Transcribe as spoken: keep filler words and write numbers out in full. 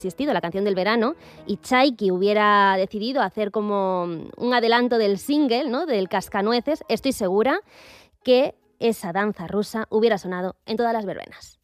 existido la canción del verano y Chaiki hubiera decidido hacer como un adelanto del single, ¿no?, del Cascanueces, estoy segura que esa danza rusa hubiera sonado en todas las verbenas.